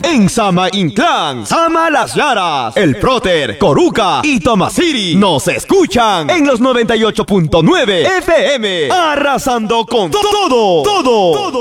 En Sama Inclán, Sama Las Llaras, El Próter, Coruca y Tomasiri nos escuchan en los 98.9 FM, arrasando con todo.